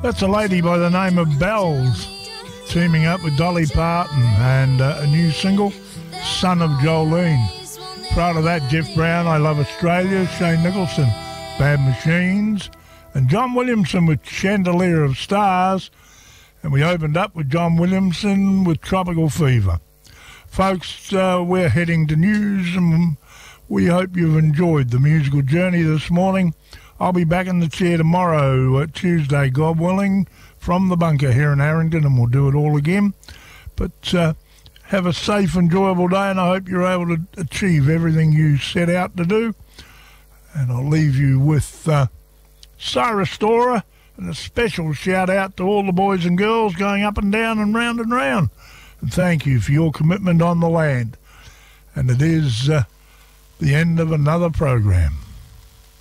That's a lady by the name of Bells, teaming up with Dolly Parton, and a new single, Son of Jolene. Prior to that, Jeff Brown, I Love Australia, Shane Nicholson, Bad Machines, and John Williamson with Chandelier of Stars. And we opened up with John Williamson with Tropical Fever. Folks, we're heading to news, and we hope you've enjoyed the musical journey this morning. I'll be back in the chair tomorrow, Tuesday, God willing, from the bunker here in Arrington, and we'll do it all again. But have a safe, enjoyable day, and I hope you're able to achieve everything you set out to do. And I'll leave you with Cyrus Storer, and a special shout out to all the boys and girls going up and down and round and round. And thank you for your commitment on the land. And it is the end of another program.